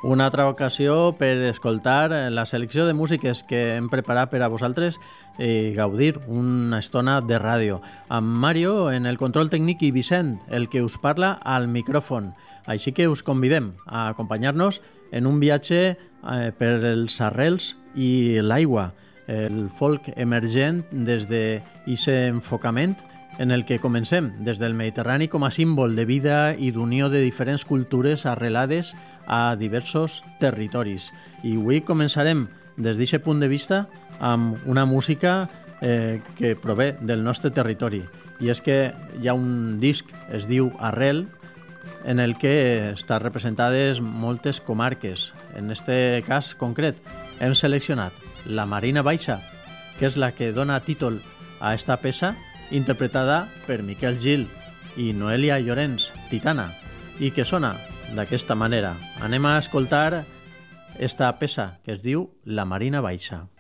Una altra ocasió per escoltar la selecció de músiques que hem preparat per a vosaltres i gaudir una estona de ràdio. Amb Mario en el control tècnic i Vicent, el que us parla al micròfon. Així que us convidem a acompanyar-nos en un viatge per els arrels i l'aigua, el folk emergent des d'aquest enfocament en el que comencem des del Mediterrani com a símbol de vida i d'unió de diferents cultures arrelades a diversos territoris. I avui començarem des d'aquest punt de vista amb una música que prové del nostre territori. I és que hi ha un disc, es diu Arrel, en el que estan representades moltes comarques. En este cas concret hem seleccionat la Marina Baixa, que és la que dona títol a esta peça, interpretada per Miquel Gil i Noelia Llorens, Titana, i que sona d'aquesta manera. Anem a escoltar esta peça que es diu La Marina Baixa.